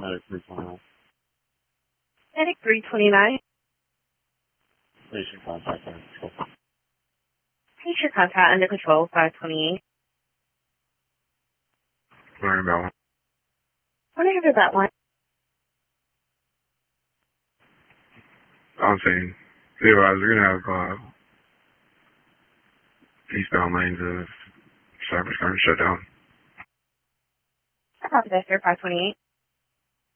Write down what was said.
Medic 329. Medic 329. Patient contact under control. Patient contact under control 528. Learn about one. When I heard that one. I'm saying, supervisor, we're going to have eastbound lanes of Cypress Current shut down. I copy that, sir, 528.